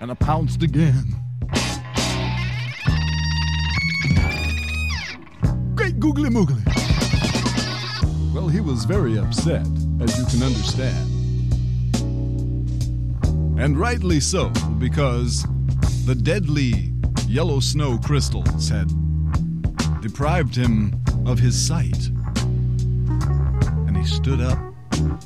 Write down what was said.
and I pounced again. Great googly moogly. Well, he was very upset, as you can understand. And rightly so, because the deadly yellow snow crystals had deprived him of his sight. And he stood up